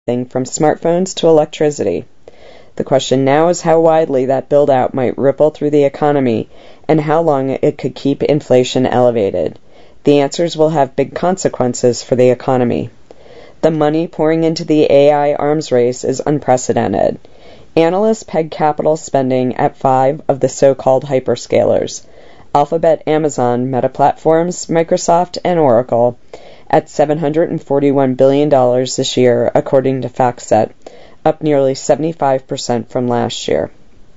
everything from smartphones to electricity. The question now is how widely that build-out might ripple through the economy and how long it could keep inflation elevated. The answers will have big consequences for the economy. The money pouring into the AI arms race is unprecedented. Analysts peg capital spending at 5 of the so-called hyperscalers, Alphabet, Amazon, Meta Platforms, Microsoft, and Oracle, at $741 billion this year, according to FactSet, up nearly 75% from last year.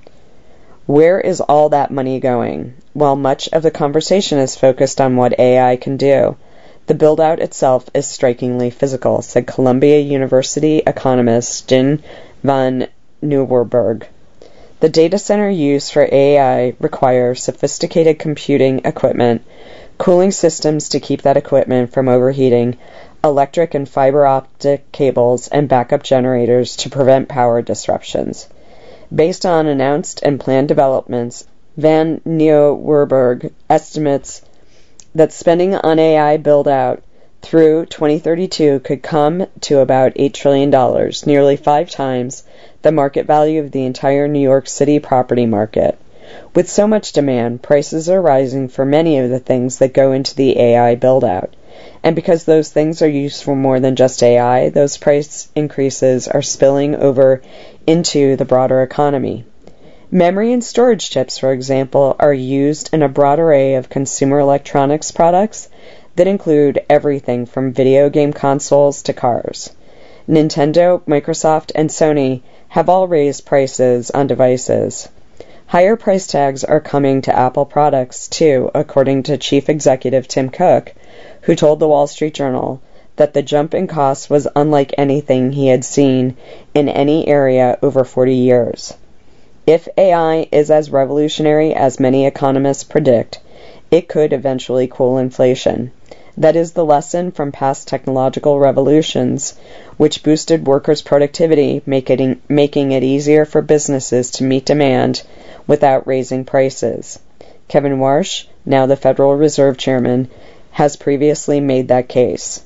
Where is all that money going? While much of the conversation is focused on what AI can do, the build-out itself is strikingly physical, said Columbia University economist Jin van Nieuwerburgh. The data center used for AI requires sophisticated computing equipment, cooling systems to keep that equipment from overheating, electric and fiber optic cables, and backup generators to prevent power disruptions. Based on announced and planned developments, Van Nieuwerburgh estimates that spending on AI build-out through 2032 could come to about $8 trillion, nearly 5 times the market value of the entire New York City property market. With so much demand, prices are rising for many of the things that go into the AI build-out. And because those things are used for more than just AI, those price increases are spilling over into the broader economy. Memory and storage chips, for example, are used in a broad array of consumer electronics products that include everything from video game consoles to cars. Nintendo, Microsoft, and Sony have all raised prices on devices. Higher price tags are coming to Apple products, too, according to Chief Executive Tim Cook, who told the Wall Street Journal that the jump in costs was unlike anything he had seen in any area over 40 years. If AI is as revolutionary as many economists predict, it could eventually cool inflation. That is the lesson from past technological revolutions, which boosted workers' productivity, making it easier for businesses to meet demand without raising prices. Kevin Warsh, now the Federal Reserve Chairman, has previously made that case.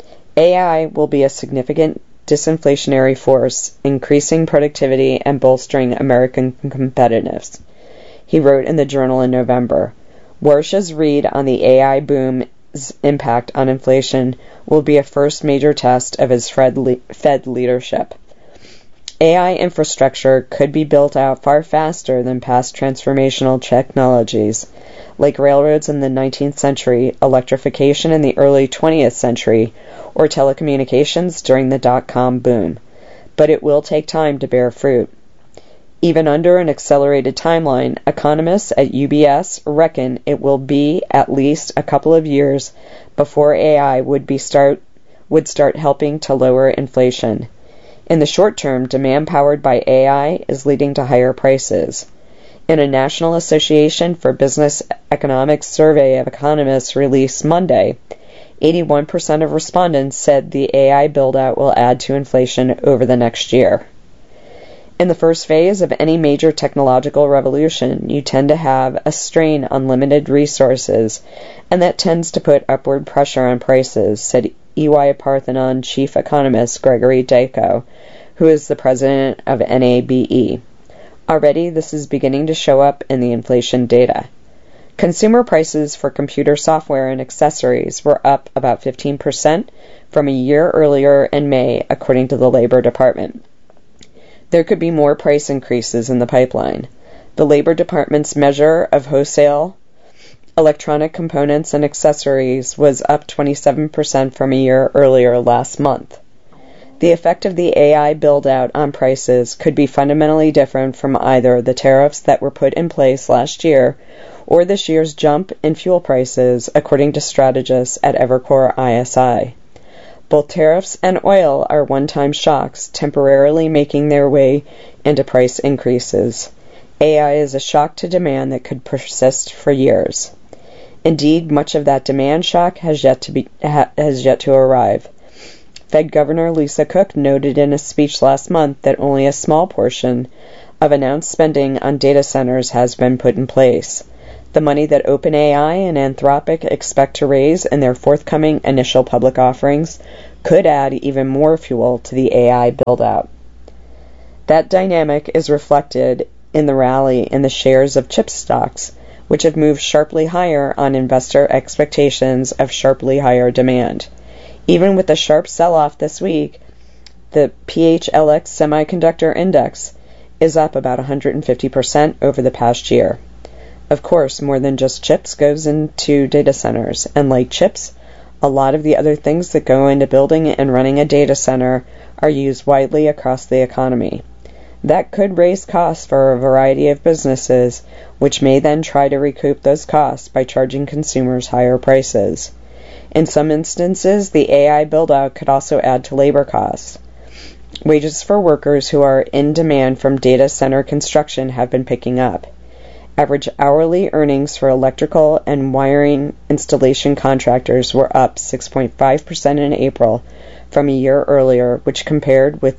AI will be a significant disinflationary force, increasing productivity and bolstering American competitiveness, he wrote in the Journal in November. Warsh's read on the AI boom's impact on inflation will be a first major test of his Fed leadership. AI infrastructure could be built out far faster than past transformational technologies, like railroads in the 19th century, electrification in the early 20th century, or telecommunications during the dot-com boom. But it will take time to bear fruit. Even under an accelerated timeline, economists at UBS reckon it will be at least a couple of years before AI would start helping to lower inflation. In the short term, demand powered by AI is leading to higher prices. In a National Association for Business Economics survey of economists released Monday, 81% of respondents said the AI build-out will add to inflation over the next year. In the first phase of any major technological revolution, you tend to have a strain on limited resources, and that tends to put upward pressure on prices, said EY Parthenon chief economist Gregory Dako, who is the president of NABE. Already, this is beginning to show up in the inflation data. Consumer prices for computer software and accessories were up about 15% from a year earlier in May, according to the Labor Department. There could be more price increases in the pipeline. The Labor Department's measure of wholesale electronic components and accessories was up 27% from a year earlier last month. The effect of the AI build-out on prices could be fundamentally different from either the tariffs that were put in place last year or this year's jump in fuel prices, according to strategists at Evercore ISI. Both tariffs and oil are one-time shocks, temporarily making their way into price increases. AI is a shock to demand that could persist for years. Indeed, much of that demand shock has yet to arrive. Fed Governor Lisa Cook noted in a speech last month that only a small portion of announced spending on data centers has been put in place. The money that OpenAI and Anthropic expect to raise in their forthcoming initial public offerings could add even more fuel to the AI build-out. That dynamic is reflected in the rally in the shares of chip stocks, which have moved sharply higher on investor expectations of sharply higher demand. Even with the sharp sell-off this week, the PHLX Semiconductor Index is up about 150% over the past year. Of course, more than just chips goes into data centers, and like chips, a lot of the other things that go into building and running a data center are used widely across the economy. That could raise costs for a variety of businesses, which may then try to recoup those costs by charging consumers higher prices. In some instances, the AI build-out could also add to labor costs. Wages for workers who are in demand from data center construction have been picking up. Average hourly earnings for electrical and wiring installation contractors were up 6.5% in April from a year earlier, which compared with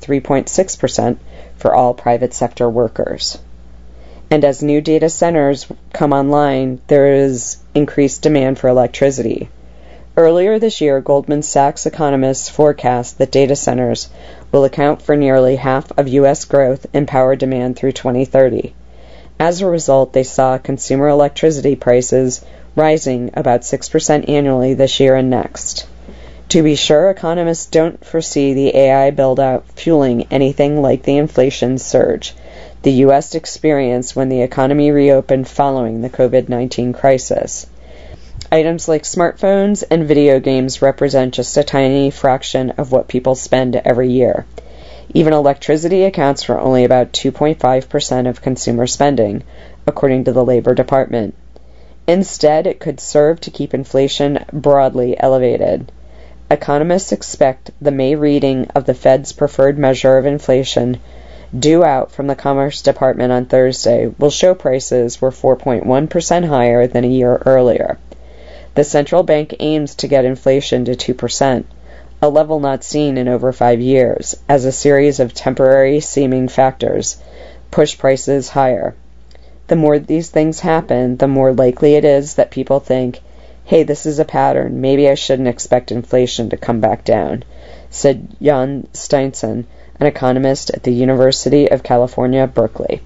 3.6% for all private sector workers. And as new data centers come online, there is increased demand for electricity. Earlier this year, Goldman Sachs economists forecast that data centers will account for nearly half of U.S. growth in power demand through 2030. As a result, they saw consumer electricity prices rising about 6% annually this year and next. To be sure, economists don't foresee the AI build-out fueling anything like the inflation surge the U.S. experienced when the economy reopened following the COVID-19 crisis. Items like smartphones and video games represent just a tiny fraction of what people spend every year. Even electricity accounts for only about 2.5% of consumer spending, according to the Labor Department. Instead, it could serve to keep inflation broadly elevated. Economists expect the May reading of the Fed's preferred measure of inflation, due out from the Commerce Department on Thursday, will show prices were 4.1% higher than a year earlier. The central bank aims to get inflation to 2%, a level not seen in over 5 years, as a series of temporary seeming factors push prices higher. The more these things happen, the more likely it is that people think, hey, this is a pattern, maybe I shouldn't expect inflation to come back down, said Jan Steinson, an economist at the University of California, Berkeley.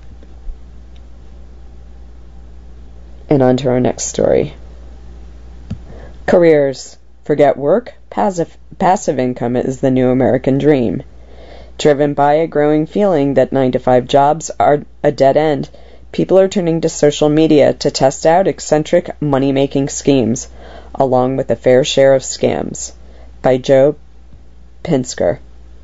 And on to our next story. Careers. Forget work, passive income is the new American dream. Driven by a growing feeling that 9-to-5 jobs are a dead end, people are turning to social media to test out eccentric money-making schemes, along with a fair share of scams. By Joe Pinsker.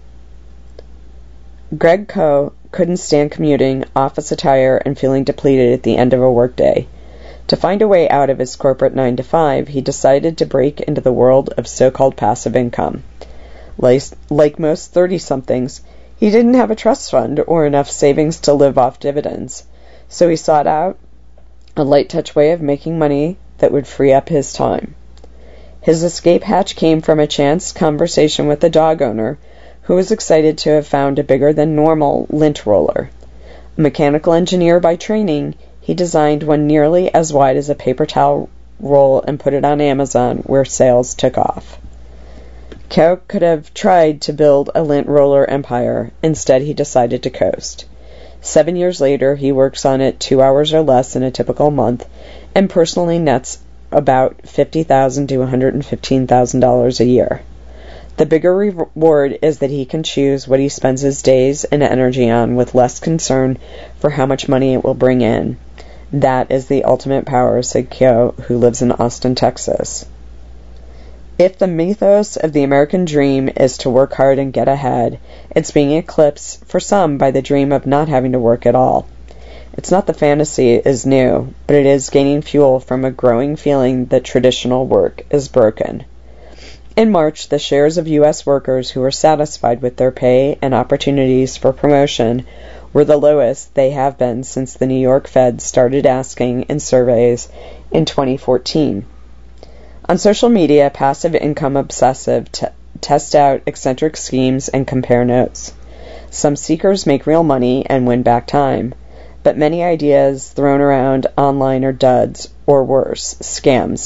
Greg Coe couldn't stand commuting, office attire, and feeling depleted at the end of a workday. To find a way out of his corporate 9-to-5, he decided to break into the world of so-called passive income. Like most 30-somethings, he didn't have a trust fund or enough savings to live off dividends, so he sought out a light-touch way of making money that would free up his time. His escape hatch came from a chance conversation with a dog owner who was excited to have found a bigger-than-normal lint roller. A mechanical engineer by training, he designed one nearly as wide as a paper towel roll and put it on Amazon, where sales took off. Coe could have tried to build a lint roller empire. Instead, he decided to coast. 7 years later, he works on it 2 hours or less in a typical month and personally nets about $50,000 to $115,000 a year. The bigger reward is that he can choose what he spends his days and energy on with less concern for how much money it will bring in. That is the ultimate power, said Coe, who lives in Austin, Texas. If the mythos of the American dream is to work hard and get ahead, it's being eclipsed for some by the dream of not having to work at all. It's not the fantasy is new, but it is gaining fuel from a growing feeling that traditional work is broken. In March, the shares of U.S. workers who were satisfied with their pay and opportunities for promotion were the lowest they have been since the New York Fed started asking in surveys in 2014. On social media, passive income obsessive test out eccentric schemes and compare notes. Some seekers make real money and win back time, but many ideas thrown around online are duds, or worse, scams.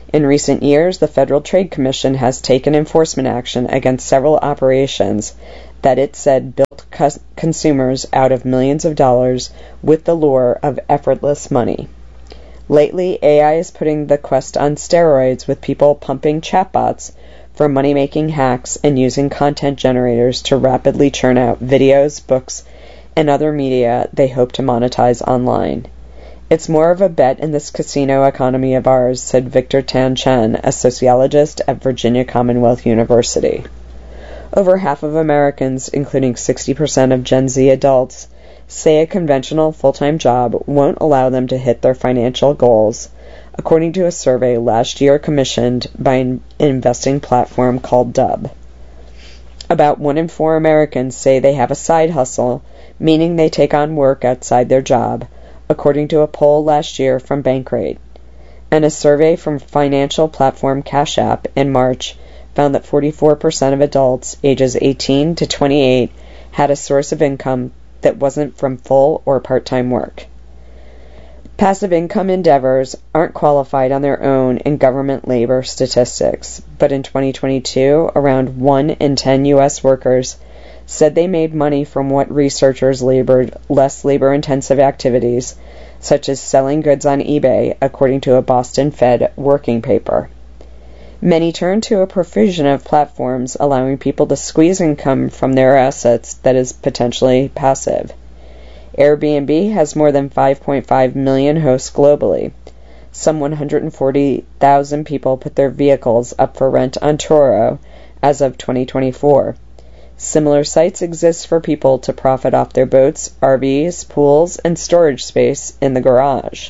In recent years, the Federal Trade Commission has taken enforcement action against several operations that it said built consumers out of millions of dollars with the lure of effortless money. Lately, AI is putting the quest on steroids, with people pumping chatbots for money-making hacks and using content generators to rapidly churn out videos, books, and other media they hope to monetize online. It's more of a bet in this casino economy of ours, said Victor Tan Chen, a sociologist at Virginia Commonwealth University. Over half of Americans, including 60% of Gen Z adults, say a conventional full-time job won't allow them to hit their financial goals, according to a survey last year commissioned by an investing platform called Dub. About 1 in 4 Americans say they have a side hustle, meaning they take on work outside their job, according to a poll last year from Bankrate. And a survey from financial platform Cash App in March found that 44% of adults ages 18 to 28 had a source of income that wasn't from full or part-time work. Passive income endeavors aren't qualified on their own in government labor statistics, but in 2022, around 1 in 10 U.S. workers said they made money from what researchers labored less labor-intensive activities, such as selling goods on eBay, according to a Boston Fed working paper. Many turn to a profusion of platforms allowing people to squeeze income from their assets that is potentially passive. Airbnb has more than 5.5 million hosts globally. Some 140,000 people put their vehicles up for rent on Turo as of 2024. Similar sites exist for people to profit off their boats, RVs, pools, and storage space in the garage.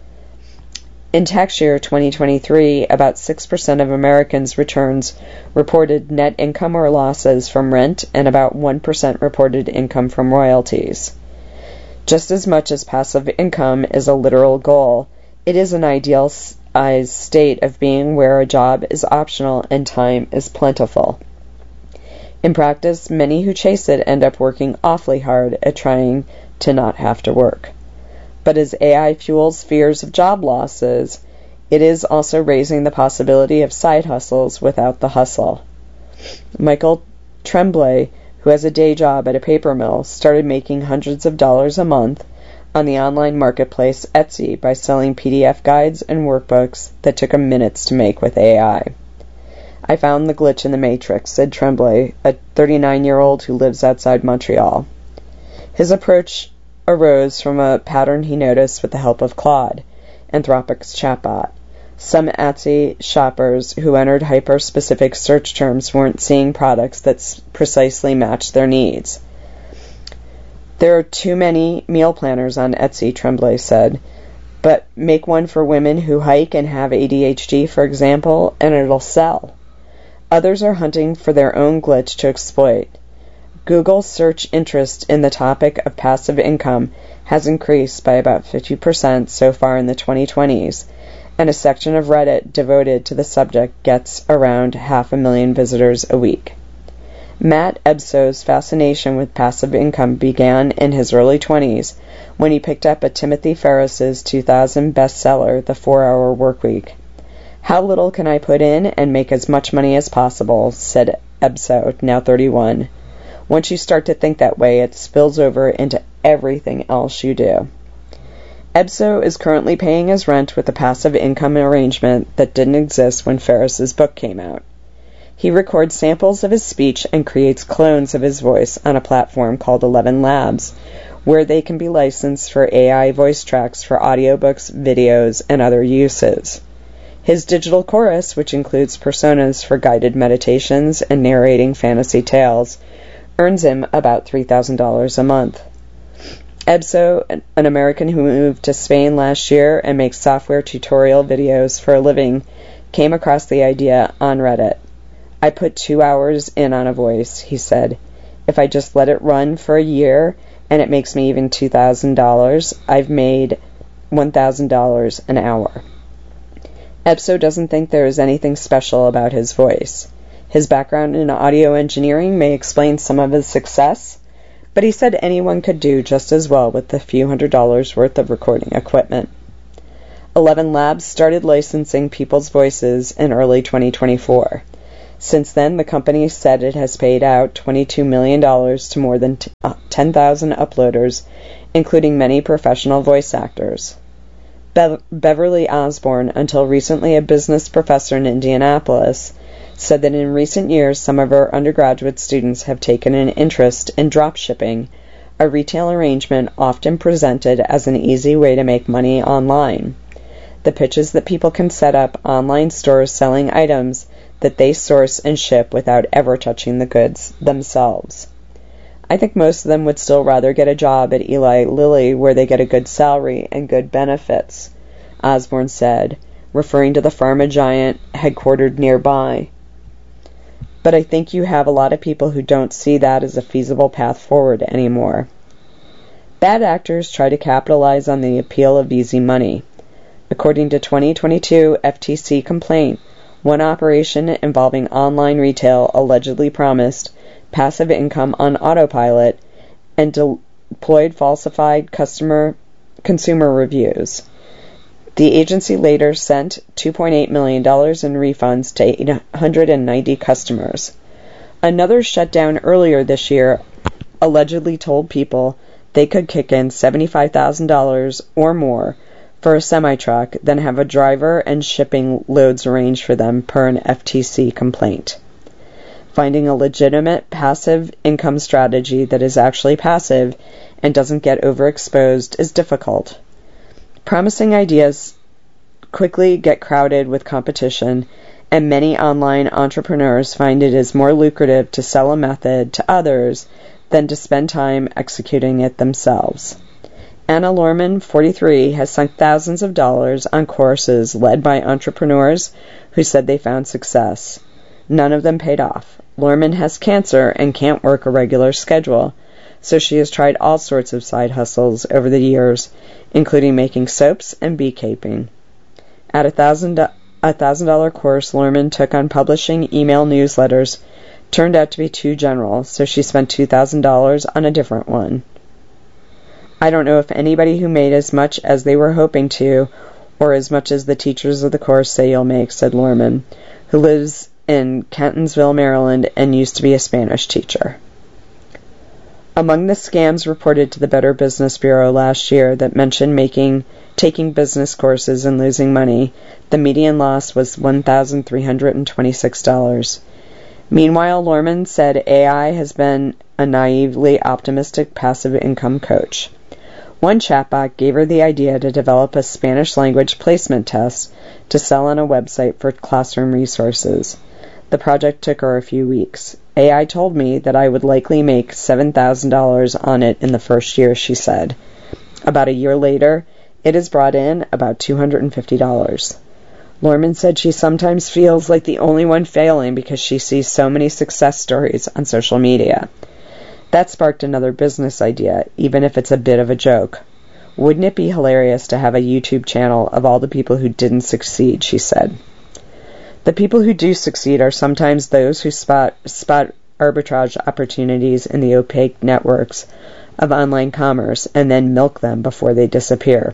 In tax year 2023, about 6% of Americans' returns reported net income or losses from rent, and about 1% reported income from royalties. Just as much as passive income is a literal goal, it is an idealized state of being where a job is optional and time is plentiful. In practice, many who chase it end up working awfully hard at trying to not have to work. But as AI fuels fears of job losses, it is also raising the possibility of side hustles without the hustle. Michael Tremblay, who has a day job at a paper mill, started making hundreds of dollars a month on the online marketplace Etsy by selling PDF guides and workbooks that took him minutes to make with AI. I found the glitch in the matrix, said Tremblay, a 39-year-old who lives outside Montreal. His approach arose from a pattern he noticed with the help of Claude, Anthropic's chatbot. Some Etsy shoppers who entered hyper-specific search terms weren't seeing products that precisely matched their needs. There are too many meal planners on Etsy, Tremblay said, but make one for women who hike and have ADHD, for example, and it'll sell. Others are hunting for their own glitch to exploit. Google's search interest in the topic of passive income has increased by about 50% so far in the 2020s, and a section of Reddit devoted to the subject gets around 500,000 visitors a week. Matt Ebso's fascination with passive income began in his early 20s when he picked up a Timothy Ferriss's 2000 bestseller, The 4-Hour Workweek. How little can I put in and make as much money as possible, said Ebso, now 31. Once you start to think that way, it spills over into everything else you do. Ebso is currently paying his rent with a passive income arrangement that didn't exist when Ferriss's book came out. He records samples of his speech and creates clones of his voice on a platform called 11 Labs, where they can be licensed for AI voice tracks for audiobooks, videos, and other uses. His digital chorus, which includes personas for guided meditations and narrating fantasy tales, earns him about $3,000 a month. Ebso, an American who moved to Spain last year and makes software tutorial videos for a living, came across the idea on Reddit. I put 2 hours in on a voice, he said. If I just let it run for a year and it makes me even $2,000, I've made $1,000 an hour. Ebso doesn't think there is anything special about his voice. His background in audio engineering may explain some of his success, but he said anyone could do just as well with a few $100s worth of recording equipment. ElevenLabs started licensing people's voices in early 2024. Since then, the company said it has paid out $22 million to more than 10,000 uploaders, including many professional voice actors. Beverly Osborne, until recently a business professor in Indianapolis, said that in recent years some of her undergraduate students have taken an interest in dropshipping, a retail arrangement often presented as an easy way to make money online. The pitch is that people can set up online stores selling items that they source and ship without ever touching the goods themselves. I think most of them would still rather get a job at Eli Lilly where they get a good salary and good benefits, Osborne said, referring to the pharma giant headquartered nearby. But I think you have a lot of people who don't see that as a feasible path forward anymore. Bad actors try to capitalize on the appeal of easy money. According to 2022 FTC complaint, one operation involving online retail allegedly promised passive income on autopilot and deployed falsified consumer reviews. The agency later sent $2.8 million in refunds to 890 customers. Another shutdown earlier this year allegedly told people they could kick in $75,000 or more for a semi-truck, then have a driver and shipping loads arranged for them per an FTC complaint. Finding a legitimate passive income strategy that is actually passive and doesn't get overexposed is difficult. Promising ideas quickly get crowded with competition, and many online entrepreneurs find it is more lucrative to sell a method to others than to spend time executing it themselves. Anna Lorman, 43, has sunk thousands of dollars on courses led by entrepreneurs who said they found success. None of them paid off. Lorman has cancer and can't work a regular schedule, so she has tried all sorts of side hustles over the years, including making soaps and beekeeping. At a $1,000 course Lorman took on publishing email newsletters turned out to be too general, so she spent $2,000 on a different one. I don't know if anybody who made as much as they were hoping to, or as much as the teachers of the course say you'll make, said Lorman, who lives in Catonsville, Maryland, and used to be a Spanish teacher. Among the scams reported to the Better Business Bureau last year that mentioned taking business courses and losing money, the median loss was $1,326. Meanwhile, Lorman said AI has been a naively optimistic passive income coach. One chatbot gave her the idea to develop a Spanish-language placement test to sell on a website for classroom resources. The project took her a few weeks. AI told me that I would likely make $7,000 on it in the first year, she said. About a year later, it has brought in about $250. Lorman said she sometimes feels like the only one failing because she sees so many success stories on social media. That sparked another business idea, even if it's a bit of a joke. Wouldn't it be hilarious to have a YouTube channel of all the people who didn't succeed, she said. The people who do succeed are sometimes those who spot arbitrage opportunities in the opaque networks of online commerce and then milk them before they disappear.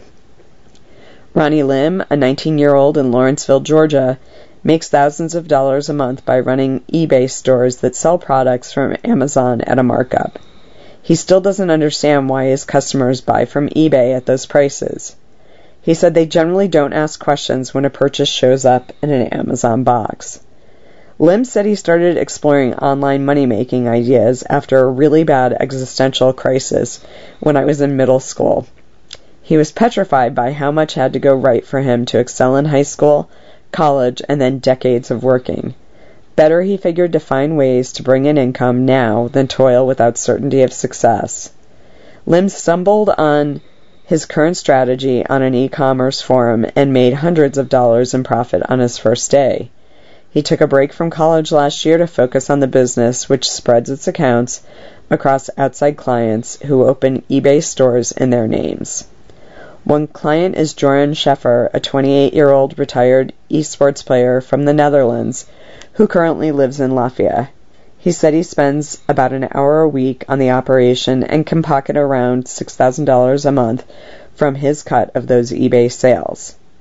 Ronnie Lim, a 19-year-old in Lawrenceville, Georgia, makes thousands of dollars a month by running eBay stores that sell products from Amazon at a markup. He still doesn't understand why his customers buy from eBay at those prices. He said they generally don't ask questions when a purchase shows up in an Amazon box. Lim said he started exploring online money-making ideas after a really bad existential crisis when I was in middle school. He was petrified by how much had to go right for him to excel in high school, college, and then decades of working. Better, he figured, to find ways to bring in income now than toil without certainty of success. Lim stumbled on his current strategy on an e-commerce forum and made hundreds of dollars in profit on his first day. He took a break from college last year to focus on the business, which spreads its accounts across outside clients who open eBay stores in their names. One client is Joran Scheffer, a 28-year-old retired esports player from the Netherlands who currently lives in Latvia. He said he spends about an hour a week on the operation and can pocket around $6,000 a month from his cut of those eBay sales.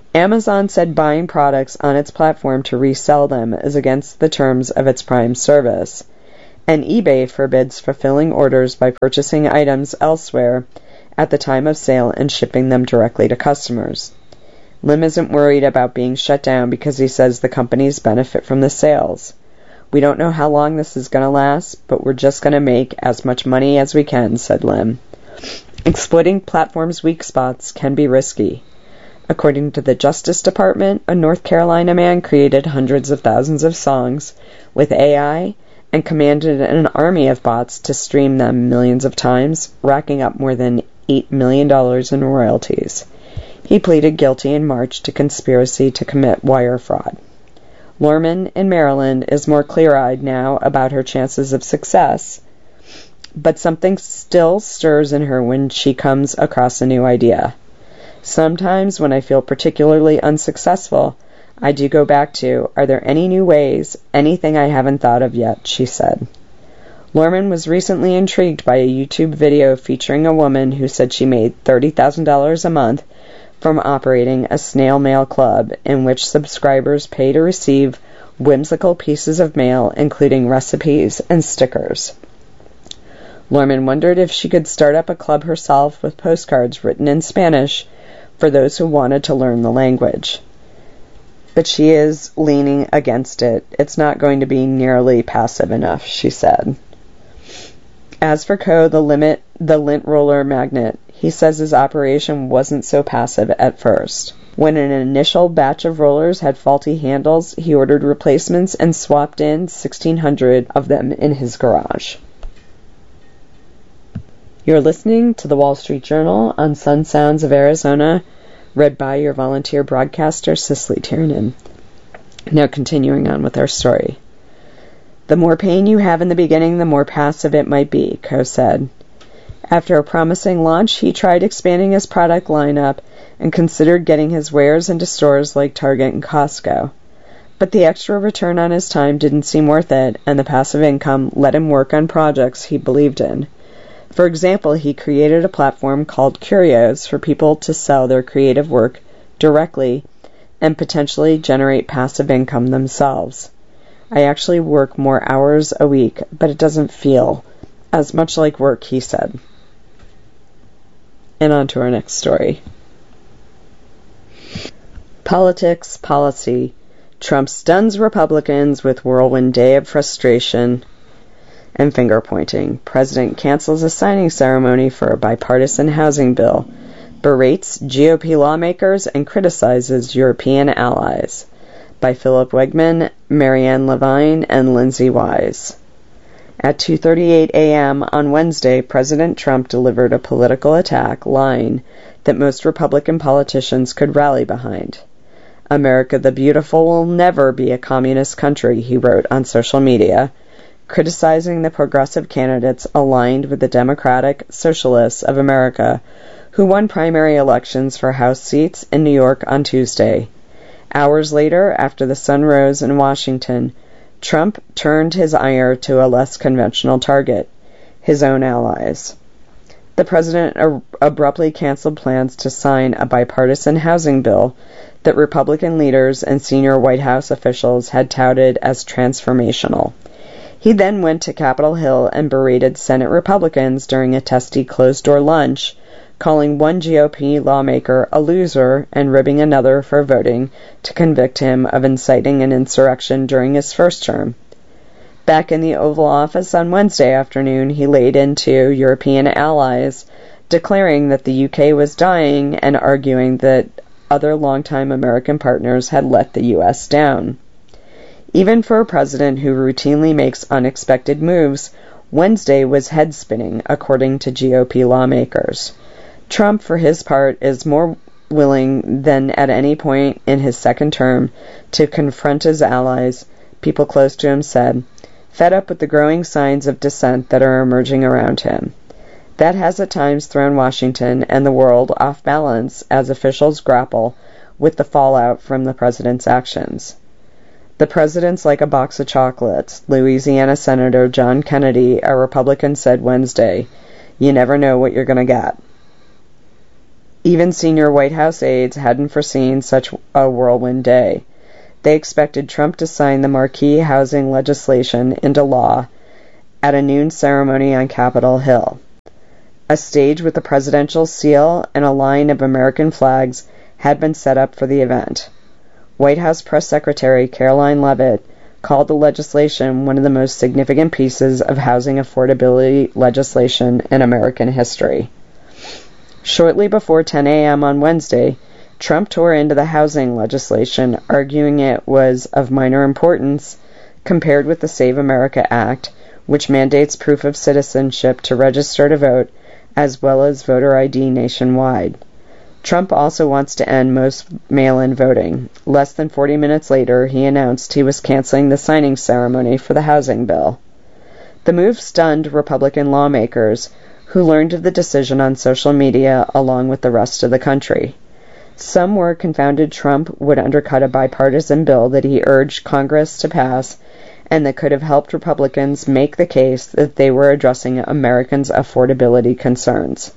Amazon said buying products on its platform to resell them is against the terms of its Prime service, and eBay forbids fulfilling orders by purchasing items elsewhere at the time of sale and shipping them directly to customers. Lim isn't worried about being shut down because he says the companies benefit from the sales. "We don't know how long this is going to last, but we're just going to make as much money as we can," said Lim. Exploiting platforms' weak spots can be risky. According to the Justice Department, a North Carolina man created hundreds of thousands of songs with AI and commanded an army of bots to stream them millions of times, racking up more than $8 million in royalties. He pleaded guilty in March to conspiracy to commit wire fraud. Lorman in Maryland is more clear-eyed now about her chances of success, but something still stirs in her when she comes across a new idea. "Sometimes when I feel particularly unsuccessful, I do go back to, are there any new ways, anything I haven't thought of yet," she said. Lorman was recently intrigued by a YouTube video featuring a woman who said she made $30,000 a month from operating a snail mail club in which subscribers pay to receive whimsical pieces of mail, including recipes and stickers. Lorman wondered if she could start up a club herself with postcards written in Spanish for those who wanted to learn the language. But she is leaning against it. "It's not going to be nearly passive enough," she said. As for Coe, the lint roller magnate, he says his operation wasn't so passive at first. When an initial batch of rollers had faulty handles, he ordered replacements and swapped in 1,600 of them in his garage. You're listening to the Wall Street Journal on Sun Sounds of Arizona, read by your volunteer broadcaster, Cicely Tiernan. Now continuing on with our story. "The more pain you have in the beginning, the more passive it might be," Coe said. After a promising launch, he tried expanding his product lineup and considered getting his wares into stores like Target and Costco. But the extra return on his time didn't seem worth it, and the passive income let him work on projects he believed in. For example, he created a platform called Curios for people to sell their creative work directly and potentially generate passive income themselves. "I actually work more hours a week, but it doesn't feel as much like work," he said. And on to our next story. Politics, policy. Trump stuns Republicans with whirlwind day of frustration and finger-pointing. President cancels a signing ceremony for a bipartisan housing bill, berates GOP lawmakers, and criticizes European allies. By Philip Wegman, Marianne Levine, and Lindsay Wise. At 2:38 a.m. on Wednesday, President Trump delivered a political attack line that most Republican politicians could rally behind. "America the Beautiful will never be a communist country," he wrote on social media, criticizing the progressive candidates aligned with the Democratic Socialists of America, who won primary elections for House seats in New York on Tuesday. Hours later, after the sun rose in Washington, Trump turned his ire to a less conventional target, his own allies. The president abruptly canceled plans to sign a bipartisan housing bill that Republican leaders and senior White House officials had touted as transformational. He then went to Capitol Hill and berated Senate Republicans during a testy closed-door lunch, calling one GOP lawmaker a loser and ribbing another for voting to convict him of inciting an insurrection during his first term. Back in the Oval Office on Wednesday afternoon, he laid into European allies, declaring that the UK was dying and arguing that other longtime American partners had let the U.S. down. Even for a president who routinely makes unexpected moves, Wednesday was head-spinning, according to GOP lawmakers. Trump, for his part, is more willing than at any point in his second term to confront his allies, people close to him said, fed up with the growing signs of dissent that are emerging around him. That has at times thrown Washington and the world off balance as officials grapple with the fallout from the president's actions. The president's like a box of chocolates, Louisiana Senator John Kennedy, a Republican, said Wednesday. You never know what you're going to get. Even senior White House aides hadn't foreseen such a whirlwind day. They expected Trump to sign the marquee housing legislation into law at a noon ceremony on Capitol Hill. A stage with the presidential seal and a line of American flags had been set up for the event. White House Press Secretary Caroline Leavitt called the legislation one of the most significant pieces of housing affordability legislation in American history. Shortly before 10 a.m. on Wednesday, Trump tore into the housing legislation, arguing it was of minor importance compared with the Save America Act, which mandates proof of citizenship to register to vote, as well as voter ID nationwide. Trump also wants to end most mail-in voting. Less than 40 minutes later, he announced he was canceling the signing ceremony for the housing bill. The move stunned Republican lawmakers, who learned of the decision on social media along with the rest of the country. Some were confounded Trump would undercut a bipartisan bill that he urged Congress to pass and that could have helped Republicans make the case that they were addressing Americans' affordability concerns.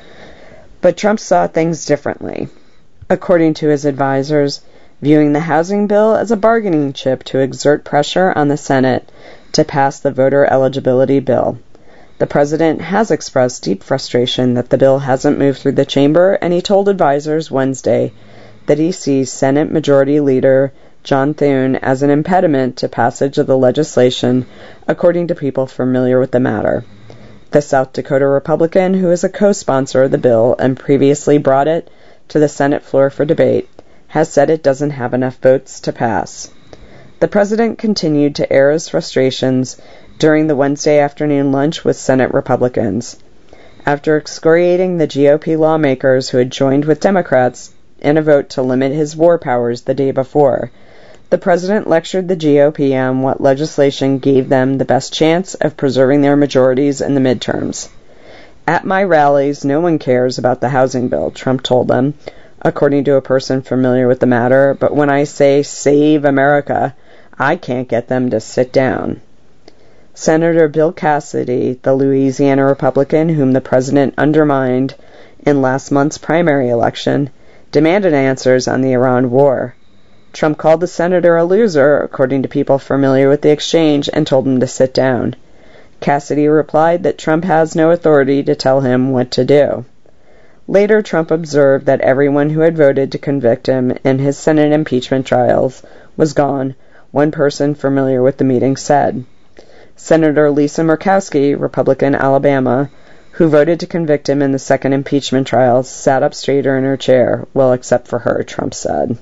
But Trump saw things differently. According to his advisors, viewing the housing bill as a bargaining chip to exert pressure on the Senate to pass the voter eligibility bill. The president has expressed deep frustration that the bill hasn't moved through the chamber, and he told advisors Wednesday that he sees Senate Majority Leader John Thune as an impediment to passage of the legislation, according to people familiar with the matter. The South Dakota Republican, who is a co-sponsor of the bill and previously brought it to the Senate floor for debate, has said it doesn't have enough votes to pass. The president continued to air his frustrations during the Wednesday afternoon lunch with Senate Republicans. After excoriating the GOP lawmakers who had joined with Democrats in a vote to limit his war powers the day before, the president lectured the GOP on what legislation gave them the best chance of preserving their majorities in the midterms. At my rallies, no one cares about the housing bill, Trump told them, according to a person familiar with the matter, but when I say save America, I can't get them to sit down. Senator Bill Cassidy, the Louisiana Republican whom the president undermined in last month's primary election, demanded answers on the Iran war. Trump called the senator a loser, according to people familiar with the exchange, and told him to sit down. Cassidy replied that Trump has no authority to tell him what to do. Later, Trump observed that everyone who had voted to convict him in his Senate impeachment trials was gone, one person familiar with the meeting said. Senator Lisa Murkowski, Republican Alabama, who voted to convict him in the second impeachment trial, sat up straighter in her chair. Well, except for her, Trump said.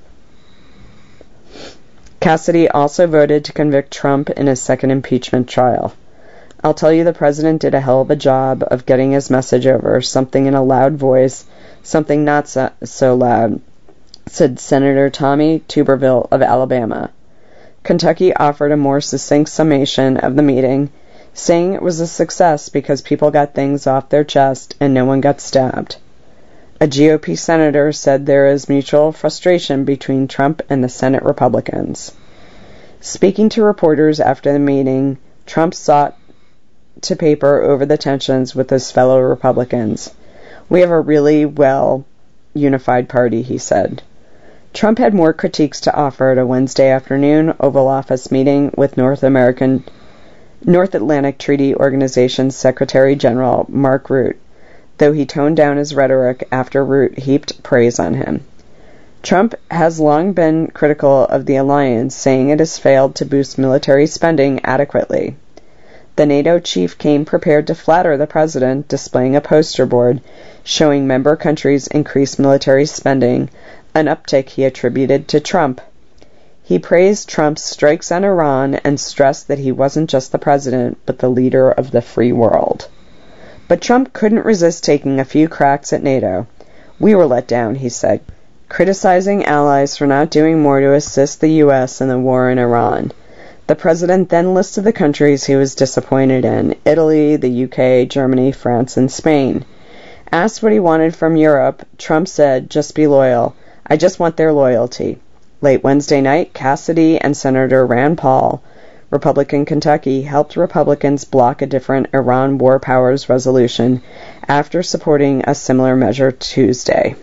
Cassidy also voted to convict Trump in his second impeachment trial. I'll tell you the president did a hell of a job of getting his message over, something in a loud voice, something not so loud, said Senator Tommy Tuberville of Alabama. Kentucky offered a more succinct summation of the meeting, saying it was a success because people got things off their chest and no one got stabbed. A GOP senator said there is mutual frustration between Trump and the Senate Republicans. Speaking to reporters after the meeting, Trump sought to paper over the tensions with his fellow Republicans. We have a really well-unified party, he said. Trump had more critiques to offer at a Wednesday afternoon Oval Office meeting with North Atlantic Treaty Organization Secretary General Mark Rutte, though he toned down his rhetoric after Rutte heaped praise on him. Trump has long been critical of the alliance, saying it has failed to boost military spending adequately. The NATO chief came prepared to flatter the president, displaying a poster board showing member countries' increased military spending, an uptick he attributed to Trump. He praised Trump's strikes on Iran and stressed that he wasn't just the president, but the leader of the free world. But Trump couldn't resist taking a few cracks at NATO. We were let down, he said, criticizing allies for not doing more to assist the U.S. in the war in Iran. The president then listed the countries he was disappointed in: Italy, the UK, Germany, France, and Spain. Asked what he wanted from Europe, Trump said, just be loyal. I just want their loyalty. Late Wednesday night, Cassidy and Senator Rand Paul, Republican Kentucky, helped Republicans block a different Iran war powers resolution after supporting a similar measure Tuesday.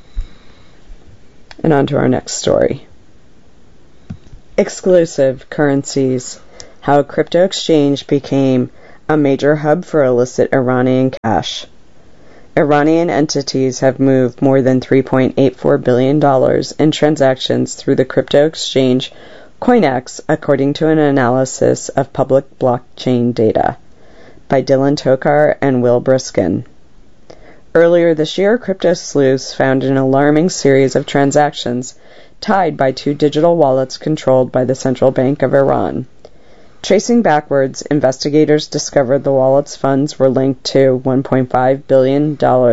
And on to our next story. Exclusive currencies. How a crypto exchange became a major hub for illicit Iranian cash. Iranian entities have moved more than $3.84 billion in transactions through the crypto exchange CoinEx, according to an analysis of public blockchain data by Dylan Tokar and Will Briskin. Earlier this year, crypto sleuths found an alarming series of transactions tied by two digital wallets controlled by the Central Bank of Iran. Tracing backwards, investigators discovered the wallet's funds were linked to $1.5 billion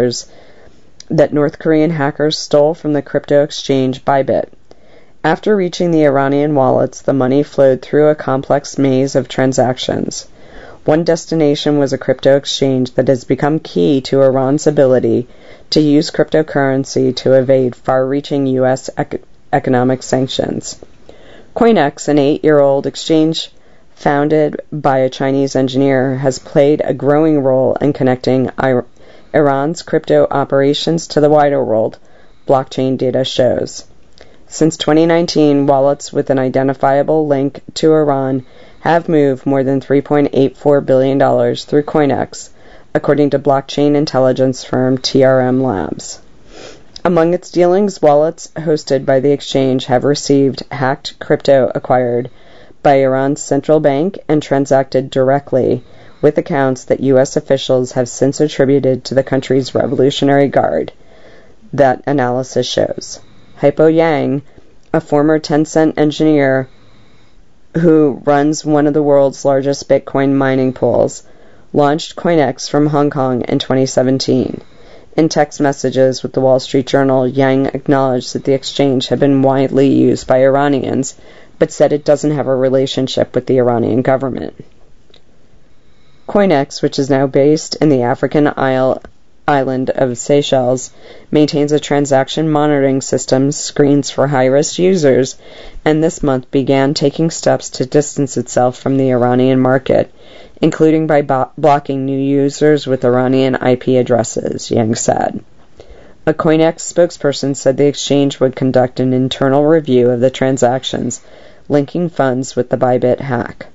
that North Korean hackers stole from the crypto exchange Bybit. After reaching the Iranian wallets, the money flowed through a complex maze of transactions. One destination was a crypto exchange that has become key to Iran's ability to use cryptocurrency to evade far-reaching U.S. economic sanctions. CoinEx, an 8-year-old exchange founded by a Chinese engineer, has played a growing role in connecting Iran's crypto operations to the wider world, blockchain data shows. Since 2019, wallets with an identifiable link to Iran have moved more than $3.84 billion through CoinEx, according to blockchain intelligence firm TRM Labs. Among its dealings, wallets hosted by the exchange have received hacked crypto acquired by Iran's central bank and transacted directly with accounts that U.S. officials have since attributed to the country's Revolutionary Guard, that analysis shows. Hypo Yang, a former Tencent engineer who runs one of the world's largest Bitcoin mining pools, launched CoinEx from Hong Kong in 2017. In text messages with the Wall Street Journal, Yang acknowledged that the exchange had been widely used by Iranians, but said it doesn't have a relationship with the Iranian government. CoinEx, which is now based in the African island of Seychelles, maintains a transaction monitoring system, screens for high-risk users, and this month began taking steps to distance itself from the Iranian market, including by blocking new users with Iranian IP addresses, Yang said. A CoinEx spokesperson said the exchange would conduct an internal review of the transactions linking funds with the Bybit hack.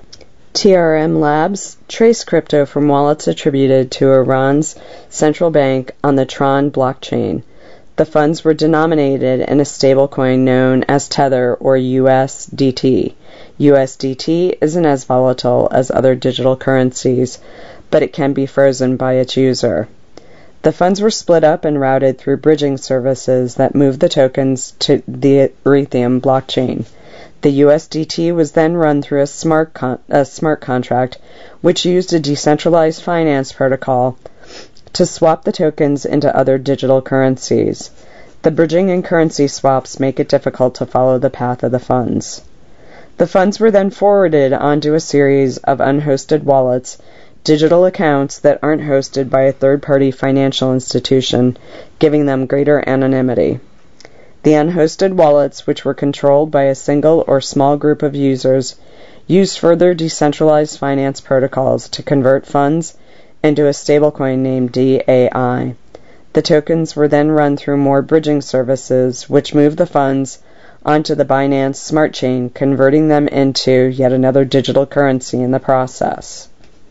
TRM Labs traced crypto from wallets attributed to Iran's central bank on the Tron blockchain. The funds were denominated in a stablecoin known as Tether or USDT. USDT isn't as volatile as other digital currencies, but it can be frozen by its user. The funds were split up and routed through bridging services that moved the tokens to the Ethereum blockchain. The USDT was then run through a smart contract, which used a decentralized finance protocol to swap the tokens into other digital currencies. The bridging and currency swaps make it difficult to follow the path of the funds. The funds were then forwarded onto a series of unhosted wallets, digital accounts that aren't hosted by a third-party financial institution, giving them greater anonymity. The unhosted wallets, which were controlled by a single or small group of users, used further decentralized finance protocols to convert funds into a stablecoin named DAI. The tokens were then run through more bridging services, which moved the funds onto the Binance Smart Chain, converting them into yet another digital currency in the process.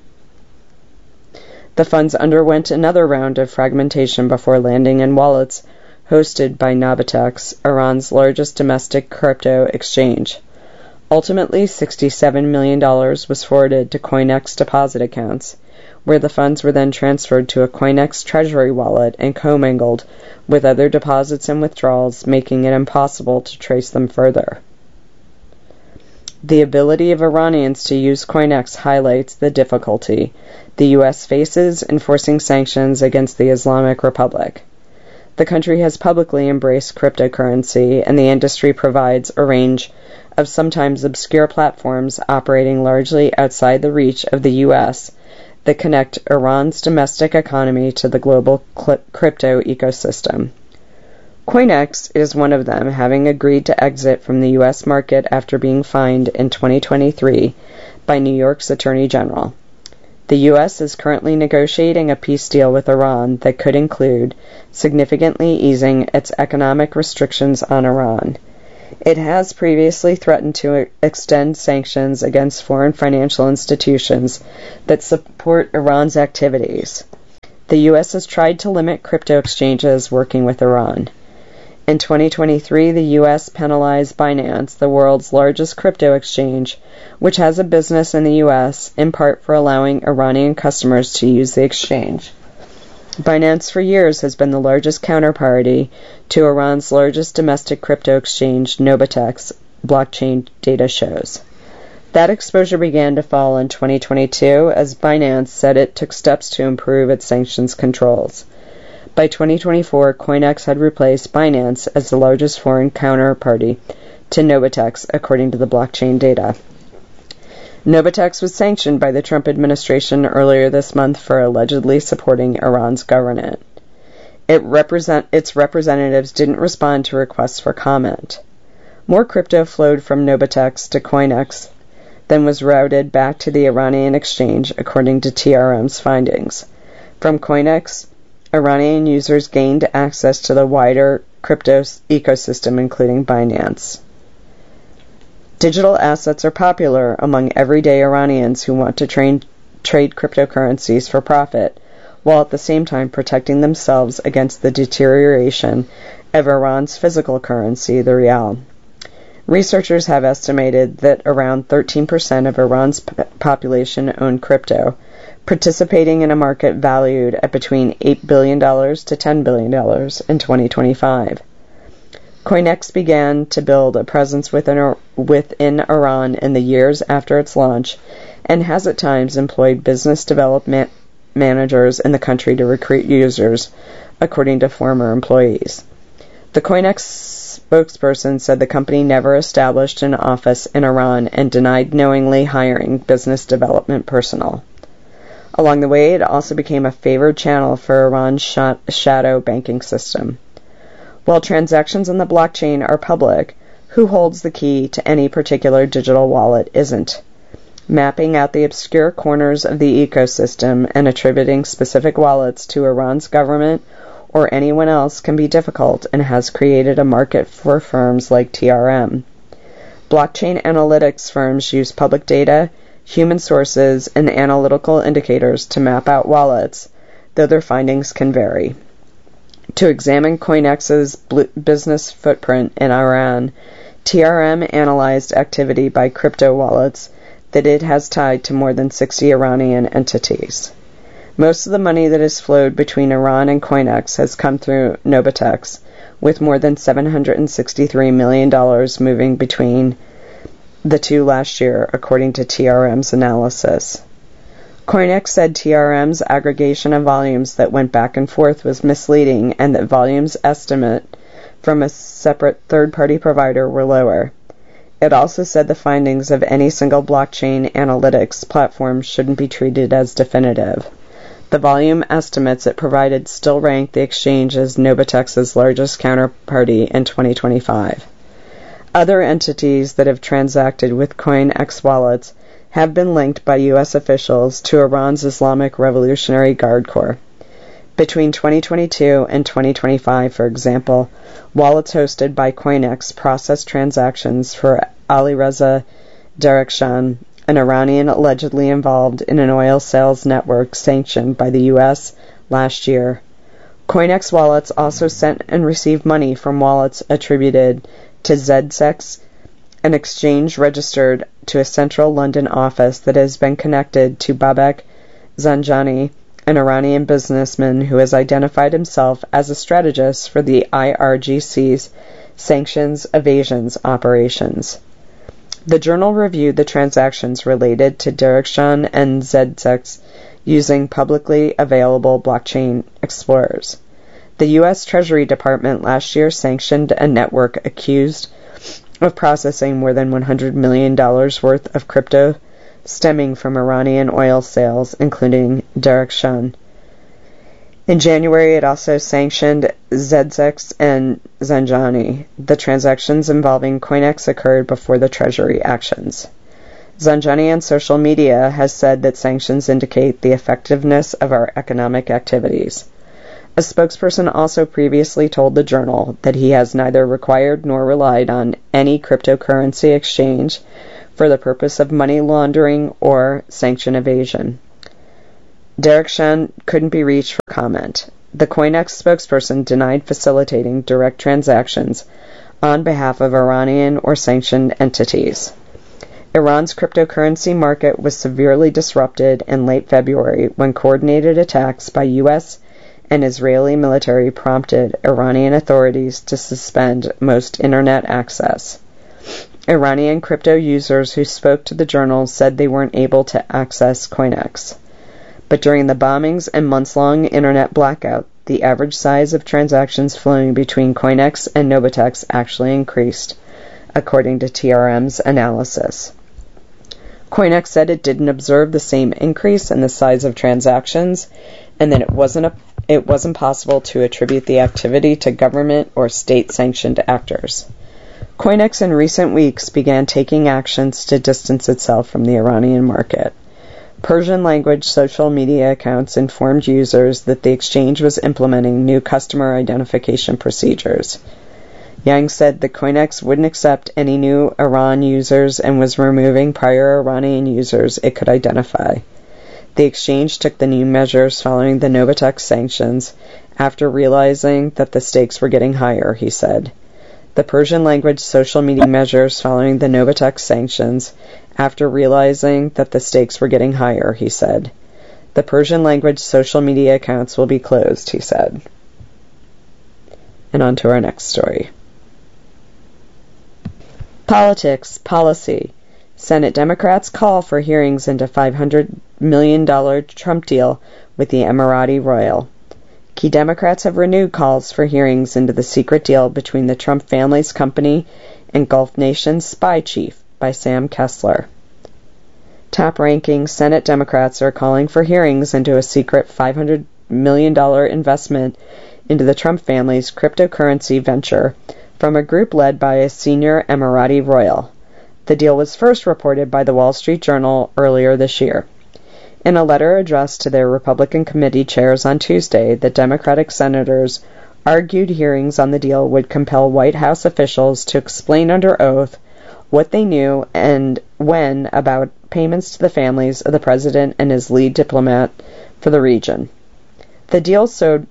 The funds underwent another round of fragmentation before landing in wallets hosted by Nabatex, Iran's largest domestic crypto exchange. Ultimately, $67 million was forwarded to CoinEx deposit accounts, where the funds were then transferred to a CoinEx treasury wallet and commingled with other deposits and withdrawals, making it impossible to trace them further. The ability of Iranians to use CoinEx highlights the difficulty the U.S. faces enforcing sanctions against the Islamic Republic. The country has publicly embraced cryptocurrency, and the industry provides a range of sometimes obscure platforms operating largely outside the reach of the U.S. that connect Iran's domestic economy to the global crypto ecosystem. CoinEx is one of them, having agreed to exit from the U.S. market after being fined in 2023 by New York's Attorney General. The U.S. is currently negotiating a peace deal with Iran that could include significantly easing its economic restrictions on Iran. It has previously threatened to extend sanctions against foreign financial institutions that support Iran's activities. The U.S. has tried to limit crypto exchanges working with Iran. In 2023, the U.S. penalized Binance, the world's largest crypto exchange, which has a business in the U.S., in part for allowing Iranian customers to use the exchange. Binance for years has been the largest counterparty to Iran's largest domestic crypto exchange, Novitex, blockchain data shows. That exposure began to fall in 2022 as Binance said it took steps to improve its sanctions controls. By 2024, CoinEx had replaced Binance as the largest foreign counterparty to Novitex, according to the blockchain data. Novitex was sanctioned by the Trump administration earlier this month for allegedly supporting Iran's government. Its representatives didn't respond to requests for comment. More crypto flowed from Novitex to CoinEx than was routed back to the Iranian exchange, according to TRM's findings. From CoinEx, Iranian users gained access to the wider crypto ecosystem, including Binance. Digital assets are popular among everyday Iranians who want to trade cryptocurrencies for profit, while at the same time protecting themselves against the deterioration of Iran's physical currency, the rial. Researchers have estimated that around 13% of Iran's population own crypto, participating in a market valued at between $8 billion to $10 billion in 2025. CoinEx began to build a presence within Iran in the years after its launch and has at times employed business development managers in the country to recruit users, according to former employees. The CoinEx spokesperson said the company never established an office in Iran and denied knowingly hiring business development personnel. Along the way, it also became a favored channel for Iran's shadow banking system. While transactions on the blockchain are public, who holds the key to any particular digital wallet isn't. Mapping out the obscure corners of the ecosystem and attributing specific wallets to Iran's government or anyone else can be difficult and has created a market for firms like TRM. Blockchain analytics firms use public data, human sources, and analytical indicators to map out wallets, though their findings can vary. To examine CoinEx's business footprint in Iran, TRM analyzed activity by crypto wallets that it has tied to more than 60 Iranian entities. Most of the money that has flowed between Iran and CoinEx has come through Novitex, with more than $763 million moving between the two last year, according to TRM's analysis. CoinEx said TRM's aggregation of volumes that went back and forth was misleading and that volumes estimate from a separate third-party provider were lower. It also said the findings of any single blockchain analytics platform shouldn't be treated as definitive. The volume estimates it provided still rank the exchange as Novitex's largest counterparty in 2025. Other entities that have transacted with CoinEx wallets have been linked by U.S. officials to Iran's Islamic Revolutionary Guard Corps. Between 2022 and 2025, for example, wallets hosted by CoinEx processed transactions for Alireza Derakhshan, an Iranian allegedly involved in an oil sales network sanctioned by the U.S. last year. CoinEx wallets also sent and received money from wallets attributed to ZedSex, an exchange registered to a central London office that has been connected to Babak Zanjani, an Iranian businessman who has identified himself as a strategist for the IRGC's sanctions evasions operations. The journal reviewed the transactions related to Derakhshan and ZedSex using publicly available blockchain explorers. The U.S. Treasury Department last year sanctioned a network accused of processing more than $100 million worth of crypto stemming from Iranian oil sales, including Derakhshan. In January, it also sanctioned ZedSex and Zanjani. The transactions involving CoinEx occurred before the Treasury actions. Zanjani on social media has said that sanctions indicate the effectiveness of our economic activities. A spokesperson also previously told the Journal that he has neither required nor relied on any cryptocurrency exchange for the purpose of money laundering or sanction evasion. Derek Chan couldn't be reached for comment. The CoinEx spokesperson denied facilitating direct transactions on behalf of Iranian or sanctioned entities. Iran's cryptocurrency market was severely disrupted in late February when coordinated attacks by U.S. and Israeli military prompted Iranian authorities to suspend most internet access. Iranian crypto users who spoke to the Journal said they weren't able to access CoinEx. But during the bombings and months-long internet blackout, the average size of transactions flowing between CoinEx and Novitex actually increased, according to TRM's analysis. CoinEx said it didn't observe the same increase in the size of transactions, and that it wasn't possible to attribute the activity to government or state-sanctioned actors. CoinEx in recent weeks began taking actions to distance itself from the Iranian market. Persian-language social media accounts informed users that the exchange was implementing new customer identification procedures. Yang said that CoinEx wouldn't accept any new Iran users and was removing prior Iranian users it could identify. The exchange took the new measures following the Novitex sanctions after realizing that the stakes were getting higher, he said. The Persian-language social media measures following the Novitex sanctions after realizing that the stakes were getting higher, he said. The Persian-language social media accounts will be closed, he said. And on to our next story. Politics, policy. Senate Democrats call for hearings into $500 million Trump deal with the Emirati royal. Key Democrats have renewed calls for hearings into the secret deal between the Trump family's company and Gulf nation's spy chief, by Sam Kessler. Top-ranking Senate Democrats are calling for hearings into a secret $500 million investment into the Trump family's cryptocurrency venture from a group led by a senior Emirati royal. The deal was first reported by the Wall Street Journal earlier this year. In a letter addressed to their Republican committee chairs on Tuesday, the Democratic senators argued hearings on the deal would compel White House officials to explain under oath what they knew and when about payments to the families of the president and his lead diplomat for the region. The deal sold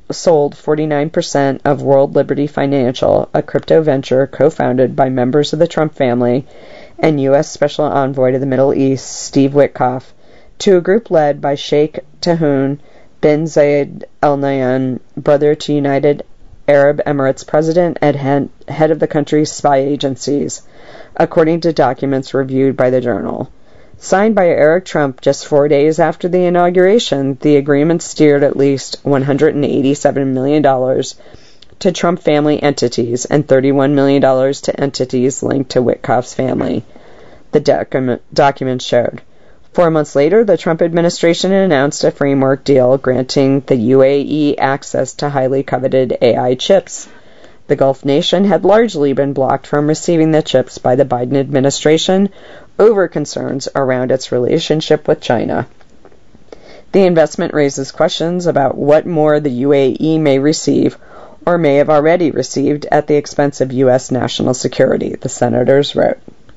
49% of World Liberty Financial, a crypto venture co-founded by members of the Trump family and U.S. Special Envoy to the Middle East, Steve Witkoff, to a group led by Sheikh Tahun bin Zayed Al Nahyan, brother to United Arab Emirates president and head of the country's spy agencies, according to documents reviewed by the Journal. Signed by Eric Trump just 4 days after the inauguration, the agreement steered at least $187 million to Trump family entities and $31 million to entities linked to Witkoff's family, the document showed. 4 months later, the Trump administration announced a framework deal granting the UAE access to highly coveted AI chips. The Gulf nation had largely been blocked from receiving the chips by the Biden administration over concerns around its relationship with China. The investment raises questions about what more the UAE may receive or may have already received at the expense of U.S. national security, the senators wrote.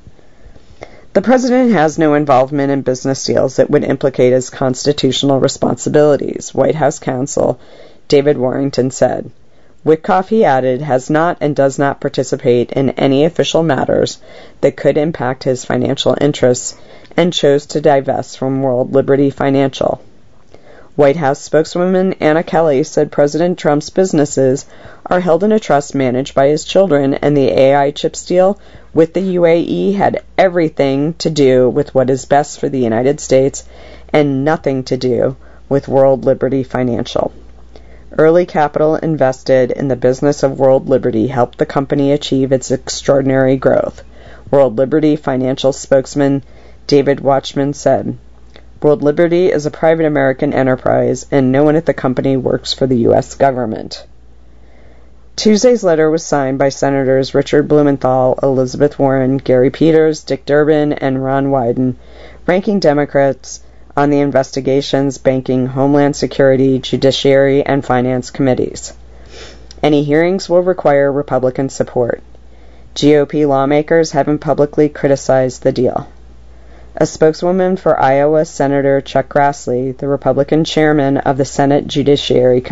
The president has no involvement in business deals that would implicate his constitutional responsibilities, White House counsel David Warrington said. Witkoff, he added, has not and does not participate in any official matters that could impact his financial interests and chose to divest from World Liberty Financial. White House spokeswoman Anna Kelly said President Trump's businesses are held in a trust managed by his children, and the AI chips deal with the UAE had everything to do with what is best for the United States and nothing to do with World Liberty Financial. Early capital invested in the business of World Liberty helped the company achieve its extraordinary growth, World Liberty Financial spokesman David Watchman said. World Liberty is a private American enterprise, and no one at the company works for the U.S. government. Tuesday's letter was signed by Senators Richard Blumenthal, Elizabeth Warren, Gary Peters, Dick Durbin, and Ron Wyden, ranking Democrats on the Investigations, Banking, Homeland Security, Judiciary, and Finance committees. Any hearings will require Republican support. GOP lawmakers haven't publicly criticized the deal. A spokeswoman for Iowa Senator Chuck Grassley, the Republican chairman of the Senate Judiciary